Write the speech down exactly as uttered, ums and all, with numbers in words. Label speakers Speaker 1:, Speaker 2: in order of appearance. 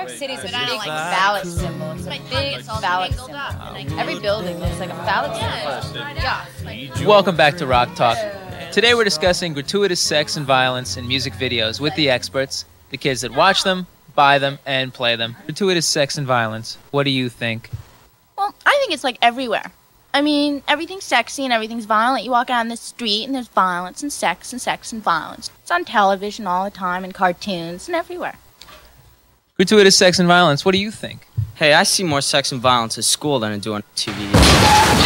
Speaker 1: York City's a big phallic symbol. It's a big phallic symbol. Every building looks like a phallic symbol. Yeah.
Speaker 2: Welcome back to Rock Talk. Today we're discussing gratuitous sex and violence in music videos with the experts, the kids that watch them, buy them, and play them. Gratuitous sex and violence. What do you think?
Speaker 3: Well, I think it's like everywhere. I mean, everything's sexy and everything's violent. You walk out on the street and there's violence and sex and sex and violence. It's on television all the time and cartoons and everywhere.
Speaker 2: Gratuitous sex and violence. What do you think?
Speaker 4: Hey, I see more sex and violence at school than I do on T V.